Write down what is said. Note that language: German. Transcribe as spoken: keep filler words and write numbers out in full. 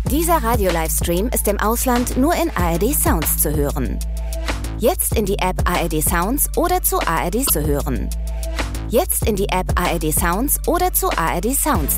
Dieser Radio-Livestream ist im Ausland nur in A R D Sounds zu hören. Jetzt in die App A R D Sounds oder zu A R D zu hören. Jetzt in die App A R D Sounds oder zu A R D Sounds